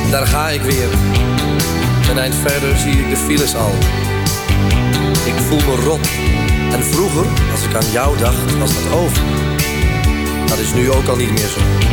Daar ga ik weer. Een eind verder zie ik de files al. Ik voel me rot. En vroeger, als ik aan jou dacht, was dat over. Dat is nu ook al niet meer zo.